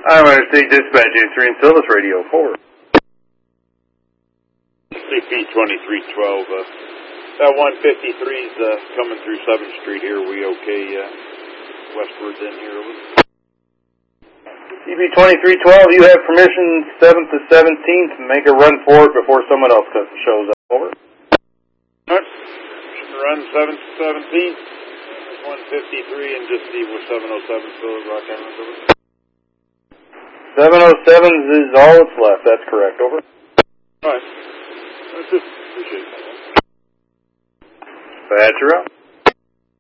I'm Interstate Dispatch, James 3 and Silvis, Radio 4. CP 2312, that 153's coming through 7th Street here. We okay westwards in here? CP 2312, you have permission 7th to 17th to make a run for it before someone else shows up. Over. Alright. Run 7th to 17th, 153, and just see where 707 still is, Rock Island. Over. 707 is all that's left. That's correct. Over. Alright. That's it. Appreciate it. Patcher out.